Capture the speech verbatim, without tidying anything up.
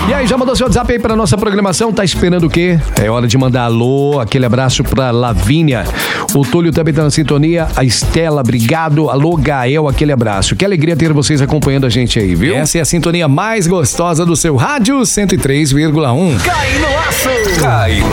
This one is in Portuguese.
E aí, já mandou seu WhatsApp aí pra nossa programação? Tá esperando o quê? É hora de mandar alô, aquele abraço pra Lavínia. O Túlio também tá na sintonia. A Estela, obrigado. Alô, Gael, aquele abraço. Que alegria ter vocês acompanhando a gente aí, viu? Essa é a sintonia mais gostosa do seu rádio cento e três vírgula um. Cai no aço! Cai